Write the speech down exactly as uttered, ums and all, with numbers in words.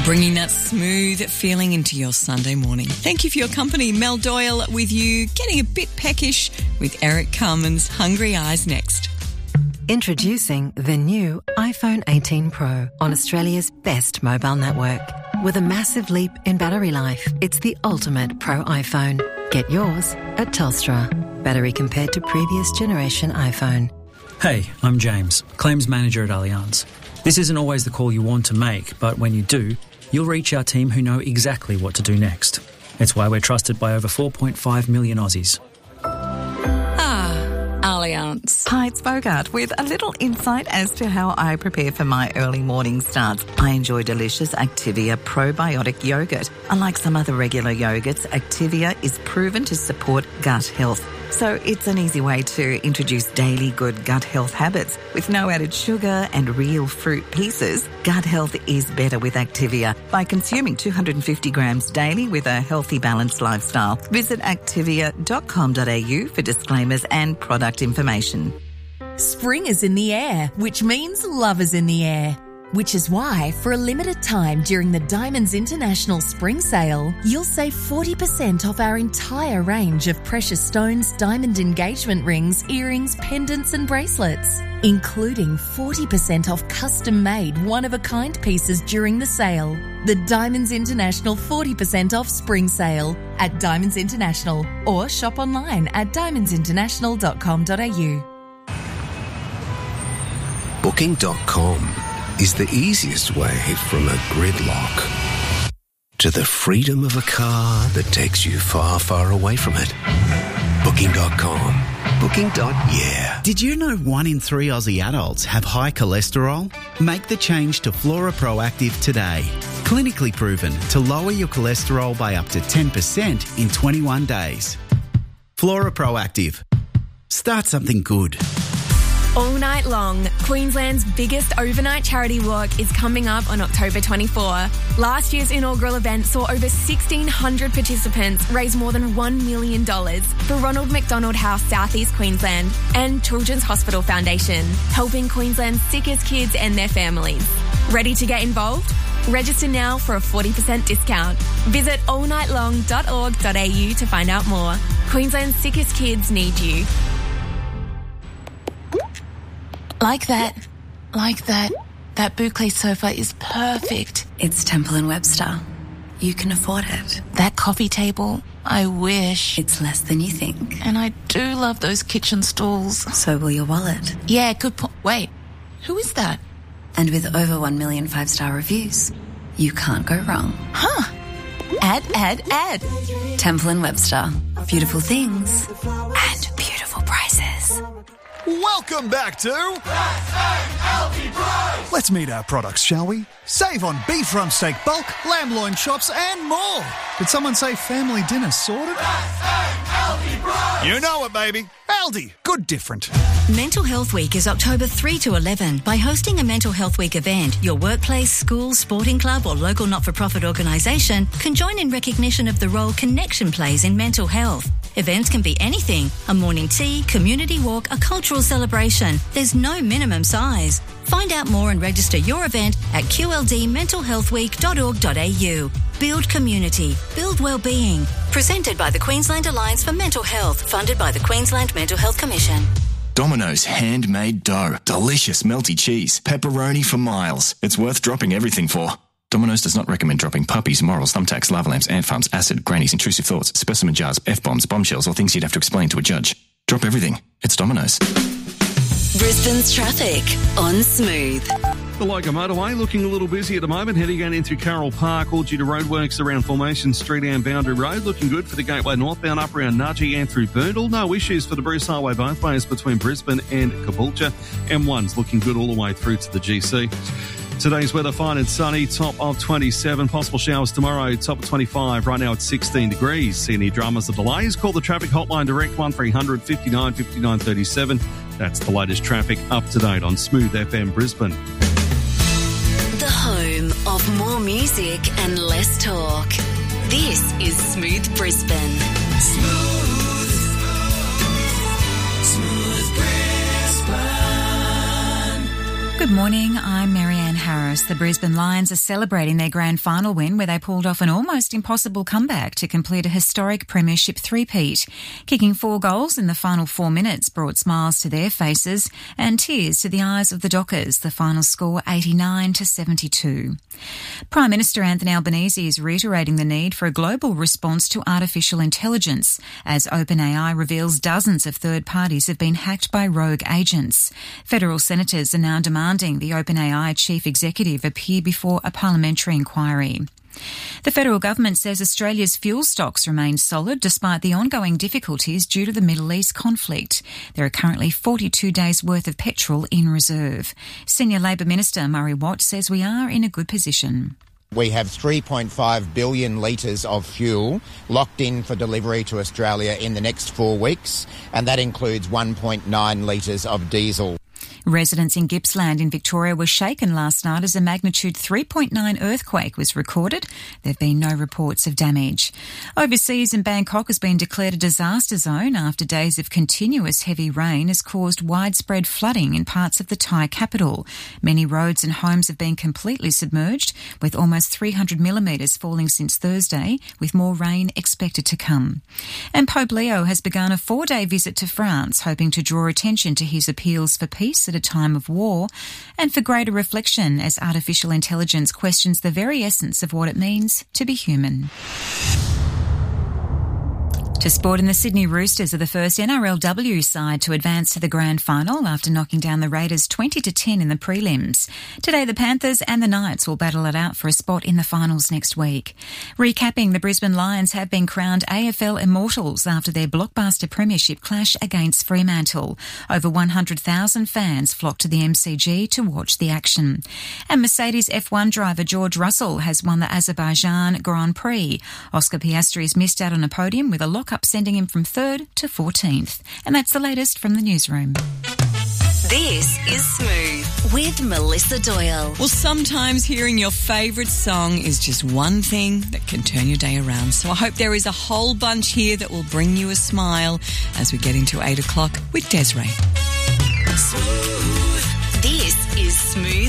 Bringing that smooth feeling into your Sunday morning. Thank you for your company. Mel Doyle with you, getting a bit peckish with Eric Carmen's Hungry Eyes next. Introducing the new iPhone eighteen Pro on Australia's best mobile network. With a massive leap in battery life, it's the ultimate Pro iPhone. Get yours at Telstra. Battery compared to previous generation iPhone. Hey, I'm James, Claims Manager at Allianz. This isn't always the call you want to make, but when you do, you'll reach our team who know exactly what to do next. It's why we're trusted by over four point five million Aussies. Ah, Allianz. Hi, it's Bogart with a little insight as to how I prepare for my early morning starts. I enjoy delicious Activia probiotic yogurt. Unlike some other regular yogurts, Activia is proven to support gut health. So it's an easy way to introduce daily good gut health habits. With no added sugar and real fruit pieces, gut health is better with Activia by consuming two hundred fifty grams daily with a healthy, balanced lifestyle. Visit activia dot com dot a u for disclaimers and product information. Spring is in the air, which means love is in the air. Which is why, for a limited time during the Diamonds International Spring Sale, you'll save forty percent off our entire range of precious stones, diamond engagement rings, earrings, pendants and bracelets, including forty percent off custom-made, one-of-a-kind pieces during the sale. The Diamonds International forty percent off Spring Sale at Diamonds International, or shop online at diamonds international dot com dot a u. Booking dot com is the easiest way from a gridlock to the freedom of a car that takes you far, far away from it. Booking dot com. Booking. Yeah. Did you know one in three Aussie adults have high cholesterol? Make the change to Flora Proactive today. Clinically proven to lower your cholesterol by up to ten percent in twenty-one days. Flora Proactive. Start something good. All night long, Queensland's biggest overnight charity walk is coming up on October twenty-fourth. Last year's inaugural event saw over sixteen hundred participants raise more than one million dollars for Ronald McDonald House South East Queensland and Children's Hospital Foundation, helping Queensland's sickest kids and their families. Ready to get involved? Register now for a forty percent discount. Visit all night long dot org dot a u to find out more. Queensland's sickest kids need you. Like that. Like that. That boucle sofa is perfect. It's Temple and Webster. You can afford it. That coffee table, I wish. It's less than you think. And I do love those kitchen stools. So will your wallet. Yeah, good point. Wait, who is that? And with over one million five-star reviews, you can't go wrong. Huh. Add, add, add. Temple and Webster. Beautiful things and beautiful prices. Welcome back to Let's meet our products, shall we? Save on beef rump steak bulk, lamb loin chops and more. Did someone say family dinner sorted? You know it, baby. Aldi. Good different. Mental Health Week is October three to eleven. By hosting a Mental Health Week event, your workplace, school, sporting club or local not-for-profit organisation can join in recognition of the role Connection plays in mental health. Events can be anything: a morning tea, community walk, a cultural celebration. There's no minimum size. Find out more and register your event at q l d mental health week dot org dot a u. Build community. Build wellbeing. Presented by the Queensland Alliance for Mental Health, funded by the Queensland Mental Health Commission. Domino's handmade dough. Delicious melty cheese. Pepperoni for miles. It's worth dropping everything for. Domino's does not recommend dropping puppies, morals, thumbtacks, lava lamps, ant farms, acid, grannies, intrusive thoughts, specimen jars, F-bombs, bombshells, or things you'd have to explain to a judge. Drop everything. It's Domino's. Brisbane's traffic on Smooth. The Logan motorway looking a little busy at the moment, heading on in through Carroll Park, all due to roadworks around Formation Street and Boundary Road. Looking good for the Gateway northbound up around Nudgee and through Burndall. No issues for the Bruce Highway both ways between Brisbane and Caboolture. M one's looking good all the way through to the G C. Today's weather fine and sunny, top of twenty-seven. Possible showers tomorrow, top of twenty-five. Right now it's sixteen degrees. See any dramas or delays? Call the traffic hotline direct one three hundred fifty-nine fifty-nine thirty-seven. That's the latest traffic up to date on Smooth F M Brisbane. The home of more music and less talk. This is Smooth Brisbane. Smooth. Smooth Brisbane. Good morning, I'm Marianne Anne Harris. The Brisbane Lions are celebrating their grand final win where they pulled off an almost impossible comeback to complete a historic premiership three-peat. Kicking four goals in the final four minutes brought smiles to their faces and tears to the eyes of the Dockers. The final score eighty-nine to seventy-two. Prime Minister Anthony Albanese is reiterating the need for a global response to artificial intelligence as OpenAI reveals dozens of third parties have been hacked by rogue agents. Federal senators are now demanding the OpenAI chief executive appear before a parliamentary inquiry. The federal government says Australia's fuel stocks remain solid despite the ongoing difficulties due to the Middle East conflict. There are currently forty-two days' worth of petrol in reserve. Senior Labor Minister Murray Watt says we are in a good position. We have three point five billion litres of fuel locked in for delivery to Australia in the next four weeks, and that includes one point nine litres of diesel. Residents in Gippsland in Victoria were shaken last night as a magnitude three point nine earthquake was recorded. There have been no reports of damage. Overseas in Bangkok has been declared a disaster zone after days of continuous heavy rain has caused widespread flooding in parts of the Thai capital. Many roads and homes have been completely submerged, with almost three hundred millimetres falling since Thursday, with more rain expected to come. And Pope Leo has begun a four-day visit to France, hoping to draw attention to his appeals for peace at a time of war and for greater reflection as artificial intelligence questions the very essence of what it means to be human. To sport, in the Sydney Roosters are the first N R L W side to advance to the grand final after knocking down the Raiders twenty to ten in the prelims. Today the Panthers and the Knights will battle it out for a spot in the finals next week. Recapping, the Brisbane Lions have been crowned A F L Immortals after their blockbuster premiership clash against Fremantle. Over one hundred thousand fans flocked to the M C G to watch the action. And Mercedes F one driver George Russell has won the Azerbaijan Grand Prix. Oscar Piastri's missed out on a podium with a lock up sending him from third to fourteenth. And that's the latest from the newsroom. This is Smooth with Melissa Doyle. Well, sometimes hearing your favourite song is just one thing that can turn your day around. So I hope there is a whole bunch here that will bring you a smile as we get into eight o'clock with Desiree. Smooth. This is Smooth